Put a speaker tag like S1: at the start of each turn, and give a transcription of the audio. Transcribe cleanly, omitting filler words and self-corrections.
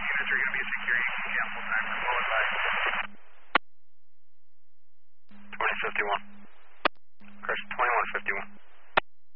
S1: units are going to be securing ample time for flow advice. 2051. Correction, 2151.